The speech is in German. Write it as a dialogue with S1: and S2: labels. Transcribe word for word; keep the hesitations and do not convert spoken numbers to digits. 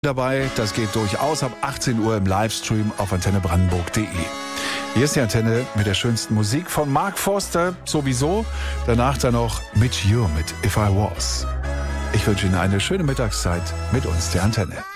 S1: dabei. Das geht durchaus ab achtzehn Uhr im Livestream auf antenne brandenburg punkt de. Hier ist die Antenne mit der schönsten Musik von Mark Forster sowieso. Danach dann noch Mitch Ure mit If I Was. Ich wünsche Ihnen eine schöne Mittagszeit mit uns, der Antenne.